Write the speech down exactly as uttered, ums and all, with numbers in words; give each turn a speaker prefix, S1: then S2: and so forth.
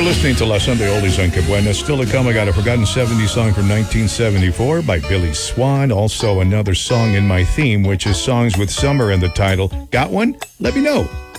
S1: listening to La Sunday Oldies on Que Buena. Still to come, I got a forgotten seventies song from nineteen seventy-four by Billy Swan. Also, another song in my theme, which is songs with summer in the title. Got one? Let me know.